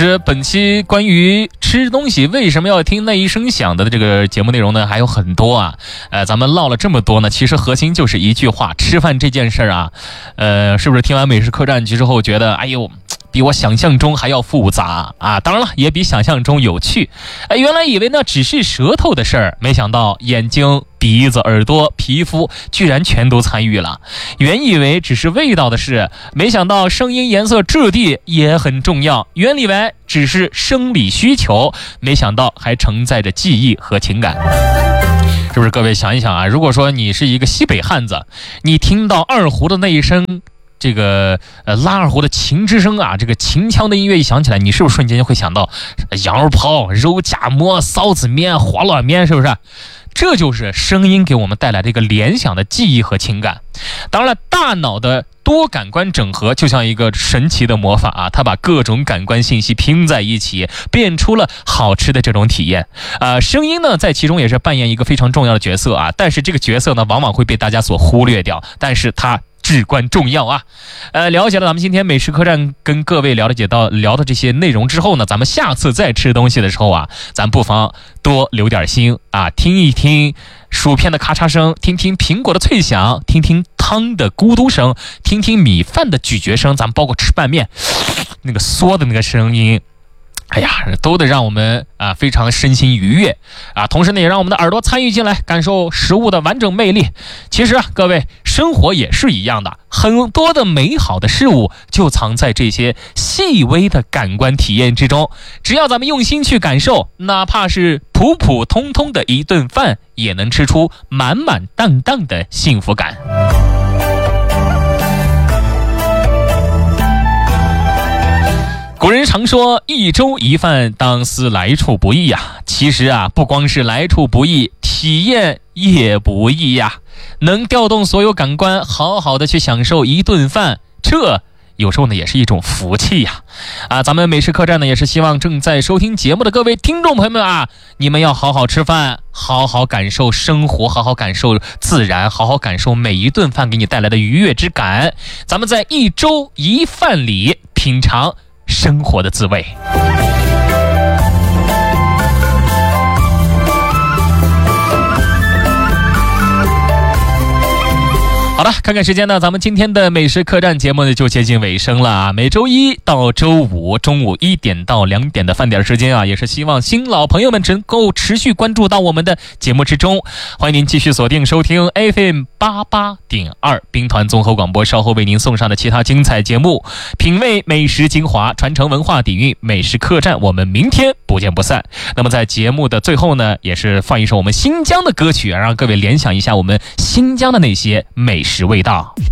本期关于吃东西为什么要听那一声响的这个节目内容呢还有很多啊，咱们唠了这么多呢，其实核心就是一句话，吃饭这件事啊，是不是听完美食客栈局之后觉得，哎呦，比我想象中还要复杂啊？当然了，也比想象中有趣。原来以为那只是舌头的事儿，没想到眼睛、鼻子、耳朵、皮肤居然全都参与了。原以为只是味道的事，没想到声音、颜色、质地也很重要。原以为只是生理需求，没想到还承载着记忆和情感。是不是各位想一想啊？如果说你是一个西北汉子，你听到二胡的那一声这个拉二胡的琴之声啊，这个秦腔的音乐一响起来，你是不是瞬间就会想到羊肉泡、肉夹馍、臊子面、饸饹面，是不是？这就是声音给我们带来的一个联想的记忆和情感。当然了，大脑的多感官整合就像一个神奇的魔法啊，它把各种感官信息拼在一起，变出了好吃的这种体验。声音呢，在其中也是扮演一个非常重要的角色啊，但是这个角色呢，往往会被大家所忽略掉，但是它至关重要啊！了解了咱们今天美食客栈跟各位聊的这些内容之后呢，咱们下次再吃东西的时候啊，咱不妨多留点心啊，听一听薯片的咔嚓声，听听苹果的脆响，听听汤的咕嘟声，听听米饭的咀嚼声，咱们包括吃拌面那个嗦的那个声音。哎呀，都得让我们非常身心愉悦啊！同时呢，也让我们的耳朵参与进来，感受食物的完整魅力。其实各位，生活也是一样的，很多的美好的事物就藏在这些细微的感官体验之中。只要咱们用心去感受，哪怕是普普通通的一顿饭，也能吃出满满当当的幸福感。古人常说一粥一饭，当思来处不易啊。其实不光是来处不易，体验也不易呀。能调动所有感官，好好的去享受一顿饭，这有时候呢也是一种福气呀。咱们美食客栈呢也是希望正在收听节目的各位听众朋友们啊，你们要好好吃饭，好好感受生活，好好感受自然，好好感受每一顿饭给你带来的愉悦之感。咱们在一粥一饭里品尝生活的滋味。好了，看看时间呢，咱们今天的美食客栈节目呢就接近尾声了啊。每周一到周五中午1点到2点的饭点时间啊，也是希望新老朋友们能够持续关注到我们的节目之中。欢迎您继续锁定收听 FM88.2 兵团综合广播，稍后为您送上的其他精彩节目，品味美食精华，传承文化底蕴，美食客栈我们明天不见不散。那么在节目的最后呢，也是放一首我们新疆的歌曲，让各位联想一下我们新疆的那些美食味道。